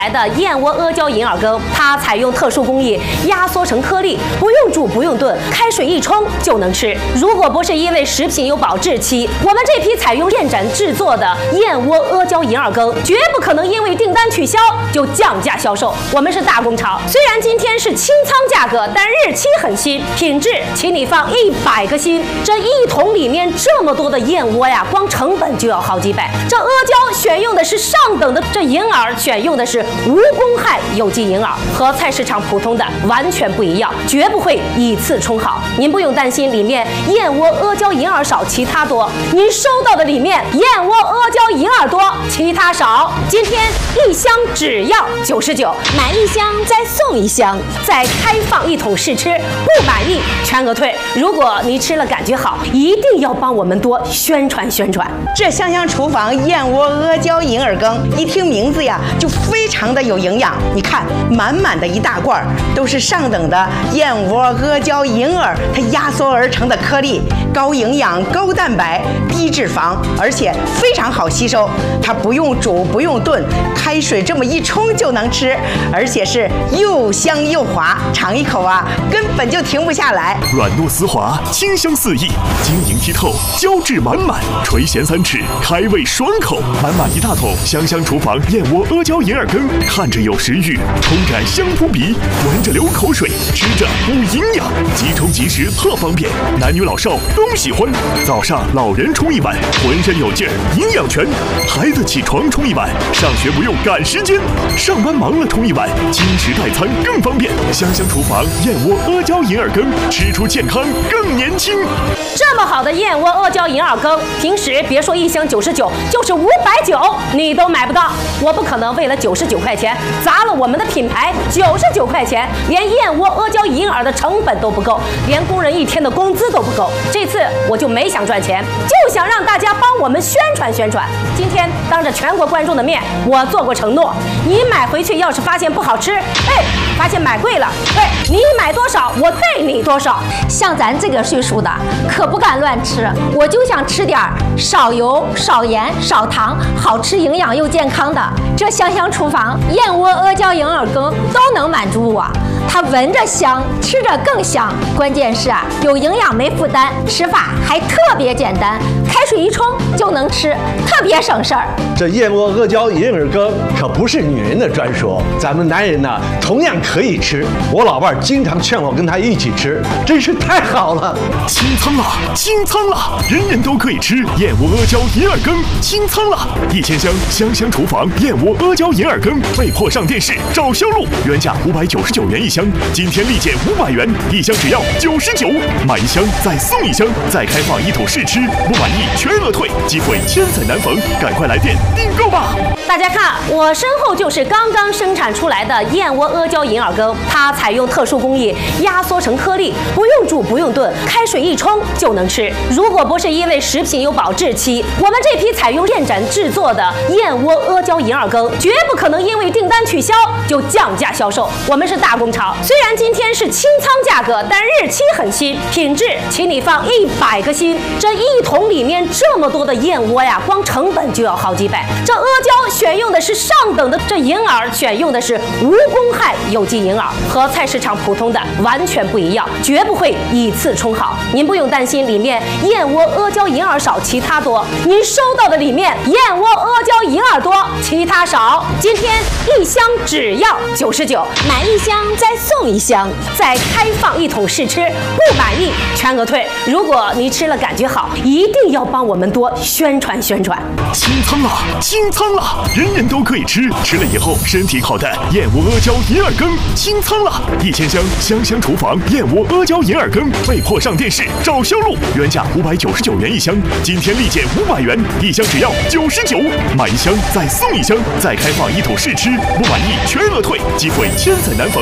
来的燕窝阿胶银耳羹，它采用特殊工艺压缩成颗粒，不用煮不用炖，开水一冲就能吃。如果不是因为食品有保质期，我们这批采用燕盏制作的燕窝阿胶银耳羹，绝不可能因为订单取消就降价销售。我们是大工厂，虽然今天是清仓价格，但日期很新，品质请你放100个心。这1桶里面这么多的燕窝呀，光成本就要好几百。这阿胶选用的是上等的，这银耳选用的是无公害有机银耳，和菜市场普通的完全不一样，绝不会以次充好。您不用担心里面燕窝阿胶银耳少，其他多。您收到的里面燕窝阿胶银耳多，其他少。今天1箱只要99，买1箱再送1箱，再开放1桶试吃，不满意全额退。如果你吃了感觉好，一定要帮我们多宣传宣传。 这香香厨房燕窝阿胶银耳羹，一听名字呀就非常的有营养。你看，满满的一大罐都是上等的燕窝阿胶银耳，它压缩而成的颗粒，高营养、高蛋白、低脂肪，而且非常好吸收。它不用煮不用炖，开水这么一冲就能吃，而且是又香又滑，尝一口啊根本就停不下来。 软糯丝滑，清香四溢，晶莹剔透，胶质满满，垂涎3尺，开胃爽口。满满一大桶香香厨房燕窝阿胶银耳羹，看着有食欲，冲感香扑鼻，闻着流口水，吃着补营养，即冲即食特方便，男女老少都喜欢。早上老人冲1碗，浑身有劲儿，营养全；孩子起床冲1碗，上学不用赶时间；上班忙了冲1碗，轻食代餐更方便。香香厨房燕窝阿胶银耳羹，吃出健康更年轻。 这么好的燕窝阿胶银耳羹，平时别说1箱99，就是590你都买不到。我不可能为了99块钱砸了我们的品牌，99块钱连燕窝阿胶银耳的成本都不够，连工人1天的工资都不够。这次我就没想赚钱，就想让大家帮我们宣传宣传。今天当着全国观众的面，我做过承诺，你买回去要是发现不好吃，发现买贵了，你买多少我退你多少。 像咱这个岁数的可不敢乱吃，我就想吃点少油少盐少糖，好吃营养又健康的。这香香厨房燕窝阿胶银耳羹都能满足我。它闻着香，吃着更香，关键是有营养没负担，吃法还特别简单，开水一冲就能吃，特别省事儿。 这燕窝阿胶银耳羹可不是女人的专属，咱们男人呢同样可以吃。我老伴经常劝我跟他一起吃，真是太好了。 清仓了，清仓了，人人都可以吃燕窝阿胶银耳羹，清仓了！1000箱香香厨房燕窝阿胶银耳羹被迫上电视找销路，原价599元1箱，今天立减500元，1箱只要99，买1箱再送1箱，再开放1桶试吃，不满意全额退，机会千载难逢，赶快来电订购吧！ 大家看，我身后就是刚刚生产出来的燕窝阿胶银耳羹，它采用特殊工艺压缩成颗粒，不用煮不用炖，开水一冲就能吃。如果不是因为食品有保质期，我们这批采用燕盏制作的燕窝阿胶银耳羹，绝不可能因为订单取消就降价销售。我们是大工厂，虽然今天是清仓价格，但日期很新，品质请你放100个心。这1桶里面这么多的燕窝呀，光成本就要好几百。这阿胶选用的是上等的，这银耳选用的是无公害有机银耳，和菜市场普通的完全不一样，绝不会以次充好。您不用担心里面燕窝阿胶银耳少，其他多。您收到的里面燕窝阿胶银耳多，其他少。今天1箱只要99，买1箱再送1箱，再开放1桶试吃，不满意全额退。如果你吃了感觉好，一定要帮我们多宣传宣传。 清仓了，清仓了，人人都可以吃，吃了以后身体好的燕窝阿胶银耳羹，清仓了！1000箱香香厨房燕窝阿胶银耳羹被迫上电视找销路，原价599元1箱，今天立减500元，1箱只要99，买1箱再送1箱，再开放1桶试吃，不满意全额退，机会千载难逢，赶快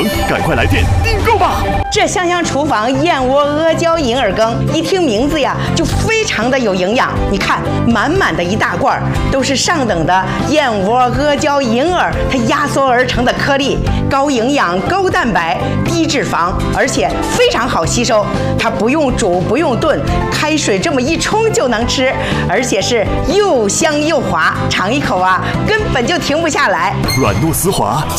快来电订购吧！ 这香香厨房燕窝阿胶银耳羹，一听名字呀，就非常的有营养。你看，满满的一大罐都是上等的燕窝阿胶银耳，它压缩而成的颗粒，高营养、高蛋白、低脂肪，而且非常好吸收。它不用煮，不用炖，开水这么一冲就能吃，而且是又香又滑，尝一口啊，根本就停不下来， 软糯丝滑。